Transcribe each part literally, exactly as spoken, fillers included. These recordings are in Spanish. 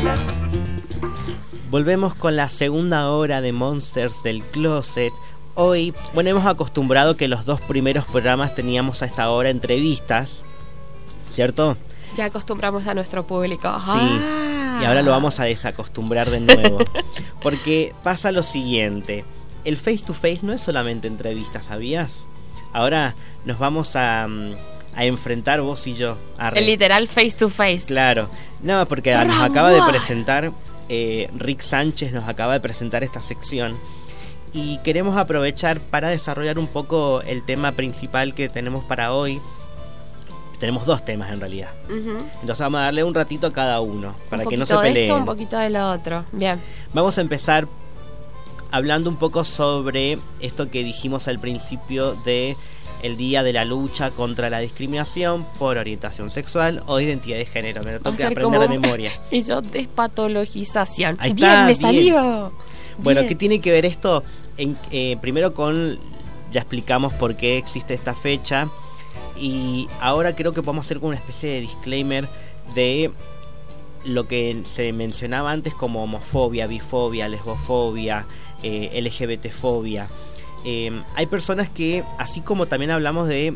Volvemos con la segunda hora de Monsters del Closet. Hoy, bueno, hemos acostumbrado que los dos primeros programas teníamos a esta hora entrevistas, ¿cierto? Ya acostumbramos a nuestro público. Sí, Ah. y ahora lo vamos a desacostumbrar de nuevo. Porque pasa lo siguiente, el face to face no es solamente entrevistas, ¿sabías? Ahora nos vamos a, a enfrentar vos y yo. Arre. El literal face to face. Claro, no, porque nos acaba de presentar, eh, Rick Sánchez nos acaba de presentar esta sección. Y queremos aprovechar para desarrollar un poco el tema principal que tenemos para hoy. Tenemos dos temas en realidad. Uh-huh. Entonces vamos a darle un ratito a cada uno para que no se Un poquito de peleen. esto, un poquito de lo otro. Bien. Vamos a empezar hablando un poco sobre esto que dijimos al principio de el día de la lucha contra la discriminación por orientación sexual o identidad de género. Me lo tengo que aprender de memoria. Y yo despatologización. Ahí bien, está, me bien. salió. Bueno, Bien. ¿qué tiene que ver esto? En, eh, primero con, ya explicamos por qué existe esta fecha y ahora creo que podemos hacer como una especie de disclaimer de lo que se mencionaba antes como homofobia, bifobia, lesbofobia, eh, L G B T fobia. Eh, hay personas que, así como también hablamos de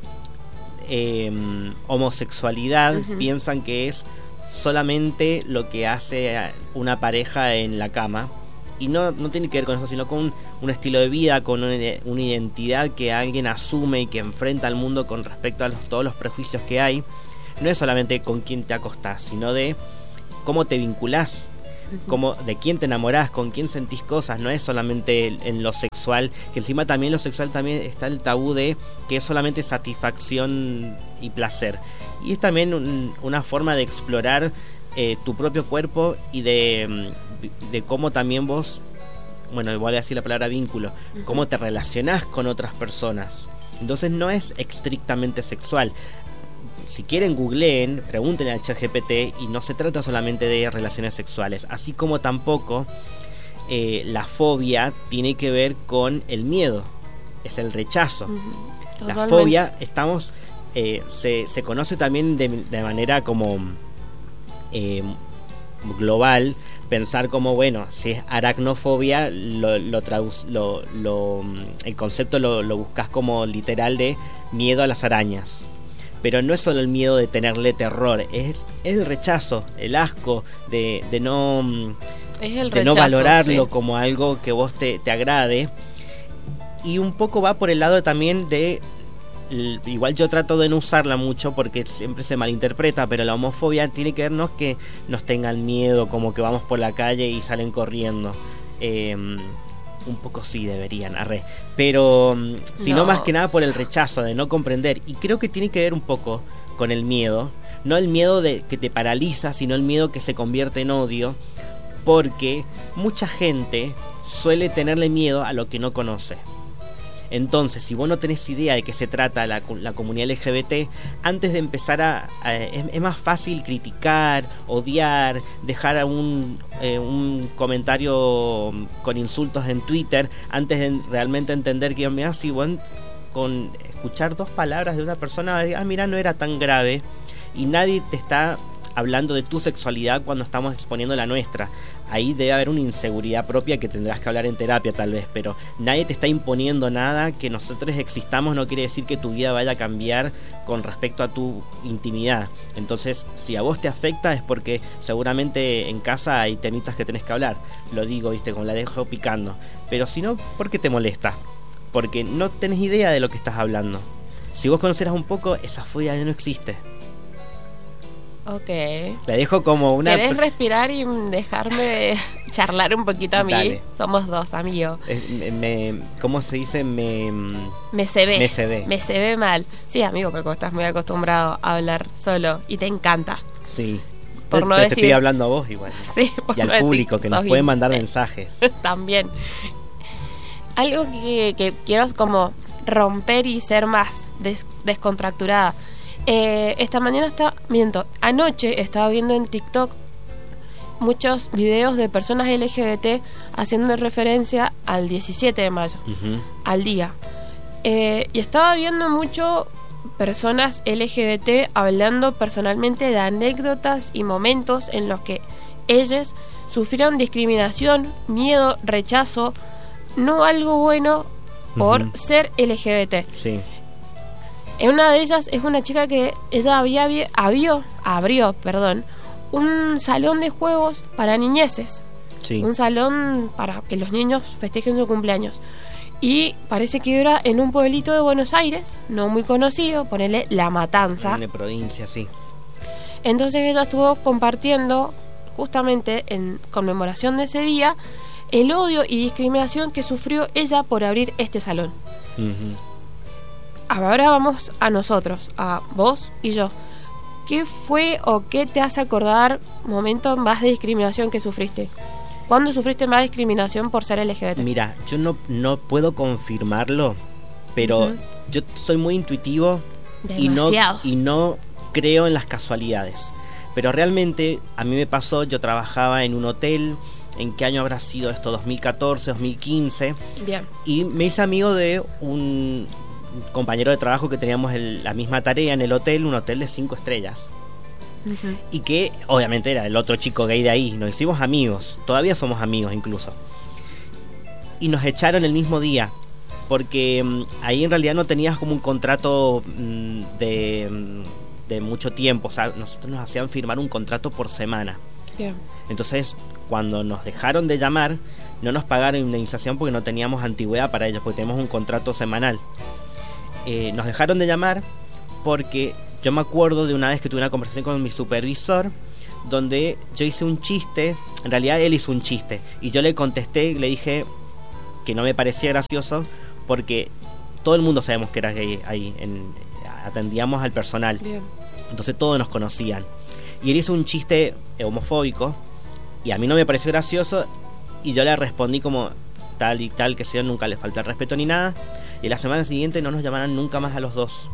eh, homosexualidad, uh-huh. piensan que es solamente lo que hace una pareja en la cama. Y no, no tiene que ver con eso, sino con un, un estilo de vida, con una, una identidad que alguien asume y que enfrenta al mundo con respecto a los, todos los prejuicios que hay. No es solamente con quién te acostás, sino de cómo te vinculás, cómo, de quién te enamorás, con quién sentís cosas. No es solamente en lo sexual, que encima también lo sexual también está el tabú de que es solamente satisfacción y placer. Y es también un, una forma de explorar eh, tu propio cuerpo y de... de cómo también vos, bueno, igual a decir la palabra vínculo, uh-huh. cómo te relacionás con otras personas. Entonces no es estrictamente sexual. Si quieren, googleen, pregúntenle al ChatGPT y no se trata solamente de relaciones sexuales, así como tampoco eh, la fobia tiene que ver con el miedo, es el rechazo. Uh-huh. La fobia, estamos, eh, se, se conoce también de, de manera como eh, global. Pensar como, bueno, si es aracnofobia, lo, lo, traduc- lo, lo el concepto lo, lo buscas como literal de miedo a las arañas. Pero no es solo el miedo de tenerle terror, es, es el rechazo, el asco de, de no es el de rechazo, no valorarlo sí. como algo que vos te, te agrade. Y un poco va por el lado también de, igual yo trato de no usarla mucho porque siempre se malinterpreta, pero la homofobia tiene que vernos que nos tengan miedo, como que vamos por la calle y salen corriendo. Eh, un poco sí deberían, arre. Pero sino no. más que nada por el rechazo, de no comprender. Y creo que tiene que ver un poco con el miedo. No el miedo de que te paraliza, sino el miedo que se convierte en odio. Porque mucha gente suele tenerle miedo a lo que no conoce. Entonces, si vos no tenés idea de qué se trata la, la comunidad L G B T, antes de empezar a... a es, es más fácil criticar, odiar, dejar un, eh, un comentario con insultos en Twitter, antes de realmente entender que, mira, si vos con escuchar dos palabras de una persona, ah, mira, no era tan grave, y nadie te está hablando de tu sexualidad cuando estamos exponiendo la nuestra. Ahí debe haber una inseguridad propia que tendrás que hablar en terapia tal vez, pero nadie te está imponiendo nada. Que nosotros existamos no quiere decir que tu vida vaya a cambiar con respecto a tu intimidad. Entonces, si a vos te afecta es porque seguramente en casa hay temitas que tenés que hablar. Lo digo, viste, como la dejo picando. Pero si no, ¿por qué te molesta? Porque no tenés idea de lo que estás hablando. Si vos conoceras un poco, esa fobia ya no existe. Ok. La dejo como una... ¿Querés respirar y dejarme charlar un poquito a mí? Dale. Somos dos, amigo. Es, me, me, ¿Cómo se dice? Me... Me se ve. Me se ve. Me se ve mal. Sí, amigo, porque estás muy acostumbrado a hablar solo y te encanta. Sí. Por Pero no te decir... estoy hablando a vos igual. Sí, por y al no público decir, que nos sos puede bien. mandar mensajes. También. Algo que, que quiero es como romper y ser más des, descontracturada. Eh, esta mañana estaba, miento, anoche estaba viendo en TikTok muchos videos de personas L G B T haciendo referencia al diecisiete de mayo, Uh-huh. al día. Eh, y estaba viendo mucho personas L G B T hablando personalmente de anécdotas y momentos en los que ellos sufrieron discriminación, miedo, rechazo, no algo bueno por uh-huh. ser L G B T. Sí. En una de ellas es una chica que ella había, había abrió, perdón, un salón de juegos para niñeces. Sí. Un salón para que los niños festejen su cumpleaños. Y parece que era en un pueblito de Buenos Aires, no muy conocido, ponele La Matanza. En la provincia, sí. Entonces ella estuvo compartiendo, justamente en conmemoración de ese día, el odio y discriminación que sufrió ella por abrir este salón. Uh-huh. Ahora vamos a nosotros, a vos y yo. ¿Qué fue o qué te hace acordar momento más de discriminación que sufriste? ¿Cuándo sufriste más discriminación por ser L G B T? Mira, yo no, no puedo confirmarlo, pero uh-huh. yo soy muy intuitivo y no, y no creo en las casualidades. Pero realmente a mí me pasó, yo trabajaba en un hotel, ¿en qué año habrá sido esto? dos mil catorce, dos mil quince. Bien. Y me hice amigo de un compañero de trabajo que teníamos el, la misma tarea en el hotel, un hotel de cinco estrellas. Uh-huh. Y que obviamente era el otro chico gay de ahí. Nos hicimos amigos, todavía somos amigos incluso. Y nos echaron el mismo día, porque um, ahí en realidad no tenías como un contrato um, de, um, de mucho tiempo. O sea, nosotros nos hacían firmar un contrato por semana. Yeah. Entonces, cuando nos dejaron de llamar, no nos pagaron indemnización porque no teníamos antigüedad para ellos, porque tenemos un contrato semanal. Eh, nos dejaron de llamar porque yo me acuerdo de una vez que tuve una conversación con mi supervisor, donde yo hice un chiste, en realidad él hizo un chiste, y yo le contesté, le dije que no me parecía gracioso, porque todo el mundo sabemos que era gay ahí, en, atendíamos al personal. Bien. Entonces todos nos conocían. Y él hizo un chiste homofóbico, y a mí no me pareció gracioso, y yo le respondí como tal y tal, que si yo nunca le falta el respeto ni nada, y la semana siguiente no nos llamaran nunca más a los dos.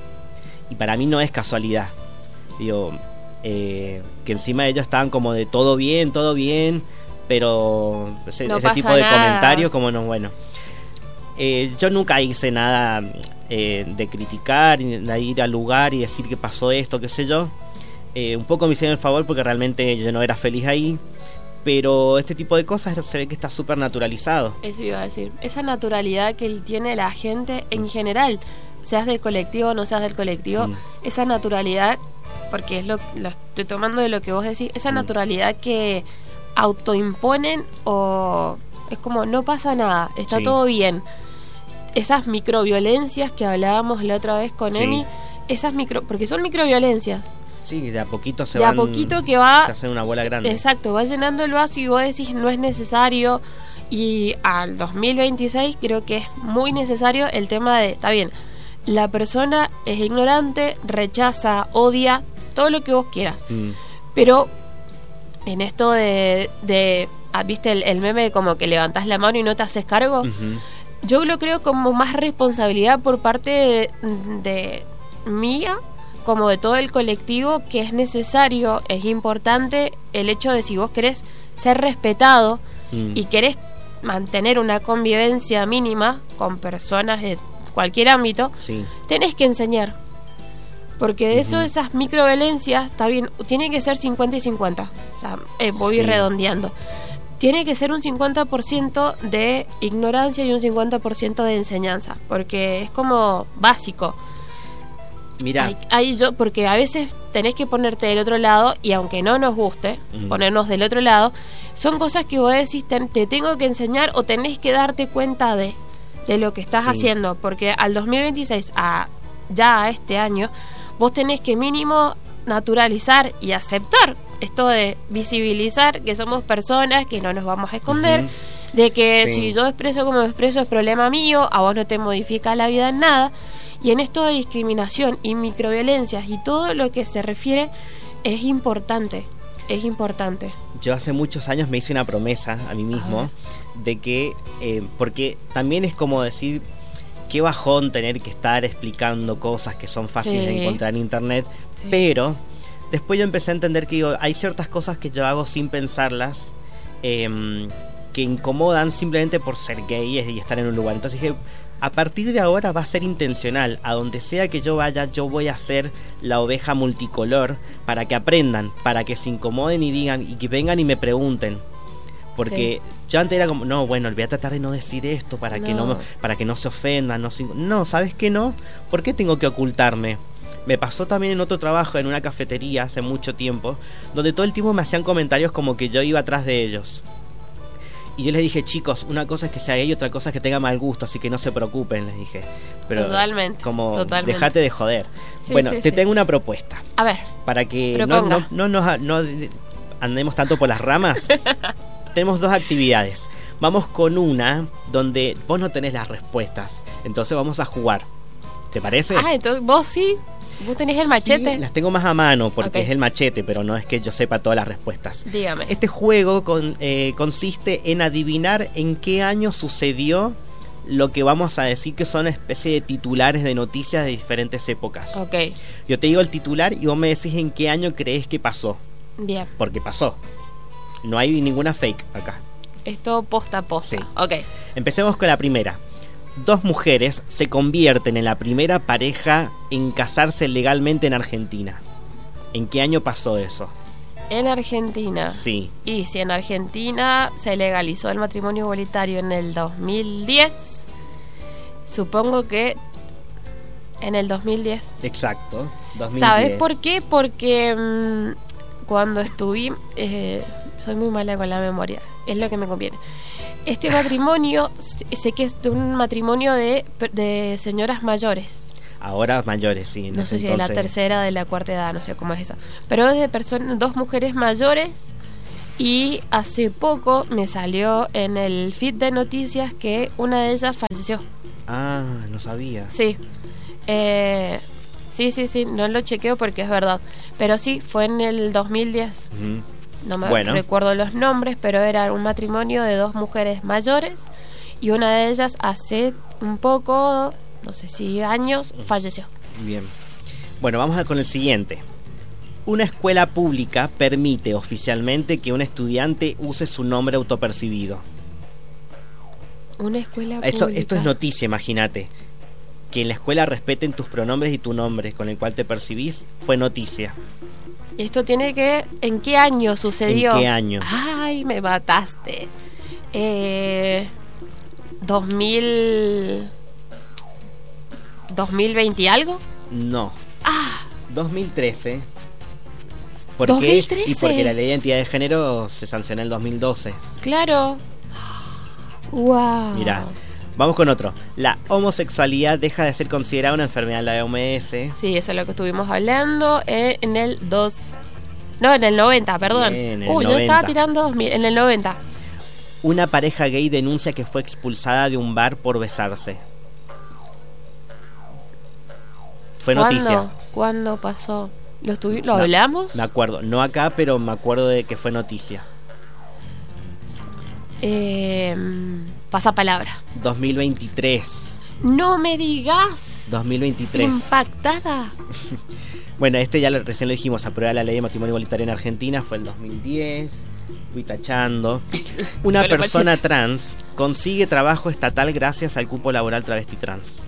Y para mí no es casualidad. Digo, eh, que encima ellos estaban como de todo bien, todo bien, pero ese, no ese tipo de comentarios como no, bueno. Eh, yo nunca hice nada eh, de criticar, de ir al lugar y decir que pasó esto, qué sé yo. Eh, un poco me hicieron el favor porque realmente yo no era feliz ahí. Pero este tipo de cosas se ve que está súper naturalizado. Eso iba a decir. Esa naturalidad que tiene la gente en general, seas del colectivo o no seas del colectivo, mm. esa naturalidad, porque es lo, lo estoy tomando de lo que vos decís, esa mm. naturalidad que autoimponen o es como no pasa nada, está sí. todo bien. Esas microviolencias que hablábamos la otra vez con sí. Emi, esas micro, porque son microviolencias. Sí, de a poquito se de van, a poquito que va, se hace una bola grande. Exacto, va llenando el vaso y vos decís no es necesario. Y al dos mil veintiséis creo que es muy necesario el tema de, está bien, la persona es ignorante, rechaza, odia, todo lo que vos quieras. Mm. Pero en esto de, de ¿viste el, el meme de como que levantás la mano y no te haces cargo? Uh-huh. Yo lo creo como más responsabilidad por parte de, de mía, como de todo el colectivo, que es necesario, es importante el hecho de si vos querés ser respetado mm. y querés mantener una convivencia mínima con personas de cualquier ámbito, sí. tenés que enseñar. Porque de uh-huh. eso, esas microviolencias, está bien, tiene que ser cincuenta y cincuenta. O sea, eh, voy sí. redondeando. Tiene que ser un cincuenta por ciento de ignorancia y un cincuenta por ciento de enseñanza, porque es como básico. Mira, hay, hay yo, porque a veces tenés que ponerte del otro lado y aunque no nos guste mm. ponernos del otro lado, son cosas que vos decís te, te tengo que enseñar o tenés que darte cuenta de, de lo que estás sí. haciendo, porque al dos mil veintiséis, a, ya a este año, vos tenés que mínimo naturalizar y aceptar esto de visibilizar que somos personas, que no nos vamos a esconder, uh-huh. de que sí. si yo expreso como expreso es problema mío, a vos no te modifica la vida en nada. Y en esto de discriminación y microviolencias y todo lo que se refiere es importante, es importante. Yo hace muchos años me hice una promesa a mí mismo Ajá. de que, eh, porque también es como decir, qué bajón tener que estar explicando cosas que son fáciles sí. de encontrar en internet, sí. pero después yo empecé a entender que digo, hay ciertas cosas que yo hago sin pensarlas, eh, que incomodan simplemente por ser gay y estar en un lugar. Entonces dije, a partir de ahora va a ser intencional. A donde sea que yo vaya, yo voy a ser la oveja multicolor para que aprendan, para que se incomoden y digan, y que vengan y me pregunten. Porque sí. Yo antes era como, no, bueno, voy a tratar de no decir esto para, no. Que, no, para que no se ofendan. No, se... no, ¿sabes qué no? ¿Por qué tengo que ocultarme? Me pasó también en otro trabajo, en una cafetería hace mucho tiempo, donde todo el tiempo me hacían comentarios como que yo iba atrás de ellos. Y yo les dije, chicos, una cosa es que sea gay y otra cosa es que tenga mal gusto, así que no se preocupen, les dije. Pero totalmente. Como, totalmente. Dejate de joder. Sí, bueno, sí, te sí. tengo una propuesta. A ver. Para que no, no, no, no, no andemos tanto por las ramas. Tenemos dos actividades. Vamos con una donde vos no tenés las respuestas. Entonces vamos a jugar. ¿Te parece? Ah, entonces vos sí. ¿Vos tenés el machete? Sí, las tengo más a mano porque okay. Es el machete, pero no es que yo sepa todas las respuestas. Dígame. Este juego con, eh, consiste en adivinar en qué año sucedió lo que vamos a decir que son especie de titulares de noticias de diferentes épocas. Ok. Yo te digo el titular y vos me decís en qué año crees que pasó. Bien. Porque pasó. No hay ninguna fake acá. Esto posta a posta. Sí. Ok. Empecemos con la primera. Dos mujeres se convierten en la primera pareja en casarse legalmente en Argentina. ¿En qué año pasó eso? En Argentina. Sí. Y si en Argentina se legalizó el matrimonio igualitario en el dos mil diez, supongo que en el dos mil diez. Exacto, dos mil diez. ¿Sabes por qué? Porque mmm, cuando estuve... Eh, soy muy mala con la memoria, es lo que me conviene. Este matrimonio, sé que es un matrimonio de, de señoras mayores. Ahora mayores, sí. No sé si entonces... de la tercera, de la cuarta edad, no sé cómo es eso. Pero es de personas, dos mujeres mayores. Y hace poco me salió en el feed de noticias que una de ellas falleció. Ah, no sabía. Sí. Eh, sí, sí, sí, no lo chequeo porque es verdad. Pero sí, fue en el dos mil diez. Uh-huh. No me bueno. recuerdo los nombres, pero era un matrimonio de dos mujeres mayores y una de ellas hace un poco, no sé si años, falleció. Bien. Bueno, vamos a con el siguiente. Una escuela pública permite oficialmente que un estudiante use su nombre autopercibido. Una escuela Eso, pública. Esto es noticia, imagínate. Que en la escuela respeten tus pronombres y tu nombre con el cual te percibís, fue noticia. ¿Y esto tiene que... ¿En qué año sucedió? ¿En qué año? Ay, me mataste. Eh, ¿dos mil... ¿dos mil veinte y algo? No. Ah. dos mil trece. ¿Por ¿dos mil qué? trece? Y porque la ley de identidad de género se sancionó en el dos mil doce. Claro. Wow. Mirá. Vamos con otro. La homosexualidad deja de ser considerada una enfermedad en la O M S. Sí, eso es lo que estuvimos hablando en, en el dos... No, en el noventa, perdón. Bien, en Uy, el yo estaba tirando dos mil, en el noventa. Una pareja gay denuncia que fue expulsada de un bar por besarse. Fue ¿Cuándo? noticia. ¿Cuándo pasó? ¿Lo, estuvi- ¿Lo no, hablamos? Me acuerdo. No acá, pero me acuerdo de que fue noticia. Eh... Pasa palabra. dos mil veintitrés. No me digas. dos mil veintitrés. Impactada. Bueno, este ya lo, recién lo dijimos, aprueba la ley de matrimonio igualitario en Argentina, fue el dos mil diez. Fui tachando. Una persona trans consigue trabajo estatal gracias al cupo laboral travesti trans.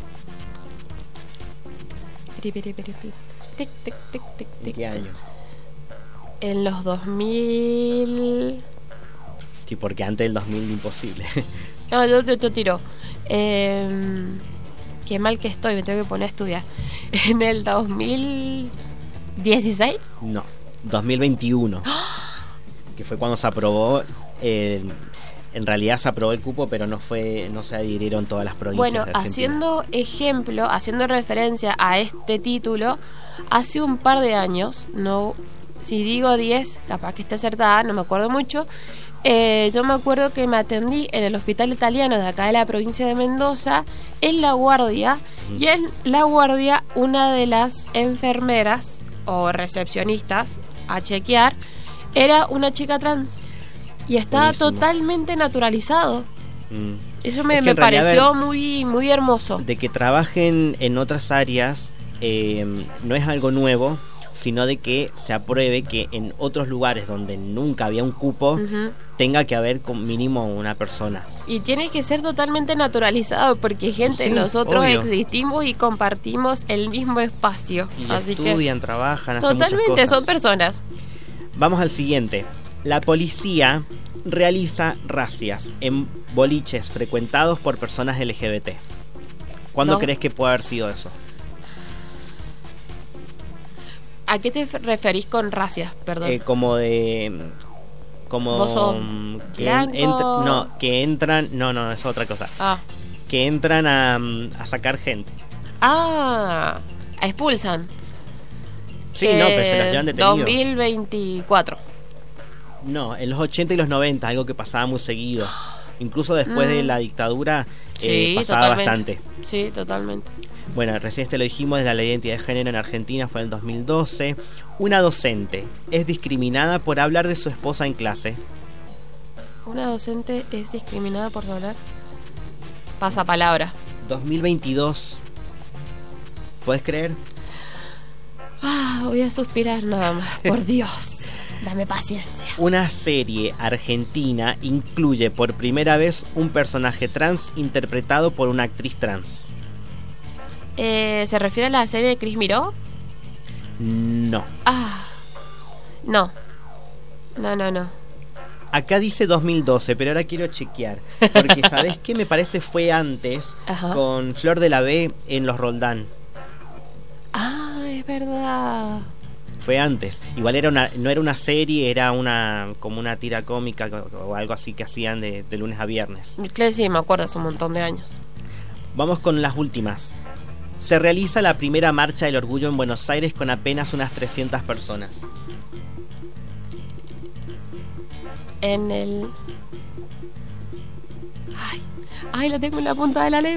¿En qué año? En los dos mil. Sí, porque antes del dos mil imposible. No, yo te tiro. Eh, qué mal que estoy, me tengo que poner a estudiar. En el dos mil dieciséis. No, dos mil veintiuno. Que fue cuando se aprobó. Eh, en realidad se aprobó el cupo, pero no fue, no se adhirieron todas las provincias. Bueno, de Argentina. haciendo ejemplo, haciendo referencia a este título, hace un par de años, no, si digo diez, capaz que esté acertada, no me acuerdo mucho. Eh, yo me acuerdo que me atendí en el hospital italiano de acá de la provincia de Mendoza, en la guardia, mm. y en la guardia una de las enfermeras o recepcionistas a chequear era una chica trans y estaba Buenísimo. Totalmente naturalizado. Mm. Eso me, me pareció ver, muy muy hermoso. De que trabajen en otras áreas eh, no es algo nuevo. sino de que se apruebe que en otros lugares donde nunca había un cupo, Ujú. tenga que haber con mínimo una persona. Y tiene que ser totalmente naturalizado, porque gente, Sí, nosotros obvio. existimos y compartimos el mismo espacio. Y Así estudian, trabajan, que hacen muchas totalmente cosas. son personas. Vamos al siguiente. La policía realiza racias en boliches frecuentados por personas L G B T. ¿Cuándo No. crees que puede haber sido eso? ¿A qué te f- referís con racias? Perdón. Eh, como de... Como... ¿Vos sos mm, que blanco? entr- no, que entran... No, no, es otra cosa. Ah. Que entran a, mm, a sacar gente. Ah, expulsan. Sí, no, pero se los llevan detenidos. dos mil veinticuatro. No, en los ochenta y los noventa, algo que pasaba muy seguido. Incluso después Mm. de la dictadura eh, Sí, pasaba totalmente. bastante. Sí, totalmente. Bueno, recién este lo dijimos, de la ley de identidad de género en Argentina fue en el dos mil doce. Una docente es discriminada por hablar de su esposa en clase. Una docente es discriminada por hablar. Pasa palabra. dos mil veintidós. ¿Puedes creer? Ah, voy a suspirar nada más. Por Dios, dame paciencia. Una serie argentina incluye por primera vez un personaje trans interpretado por una actriz trans. Eh, ¿Se refiere a la serie de Chris Miró? No. Ah, no. No, no, no. Acá dice dos mil doce, pero ahora quiero chequear. Porque ¿sabés qué? Me parece fue antes, Ajá. con Flor de la B en Los Roldán. Ah, es verdad. Fue antes. Igual era una, no era una serie, era una como una tira cómica o algo así que hacían de, de lunes a viernes. Claro, sí, me acuerdo hace un montón de años. Vamos con las últimas. Se realiza la primera marcha del orgullo en Buenos Aires con apenas unas trescientas personas. En el... Ay, ay, lo tengo en la punta de la lengua.